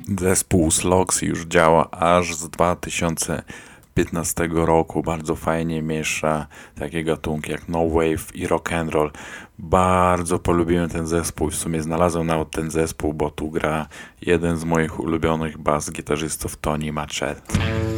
Zespół Sloxy już działa aż z 2015 roku. Bardzo fajnie miesza takie gatunki jak no wave i rock and roll. Bardzo polubiłem ten zespół. W sumie znalazłem nawet ten zespół, bo tu gra jeden z moich ulubionych bas gitarzystów, Tony Machete.